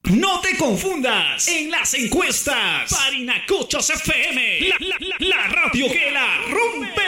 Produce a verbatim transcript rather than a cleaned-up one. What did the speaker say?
No te confundas en las encuestas. Parinacochos F M, la, la, la, la radio que la rompe.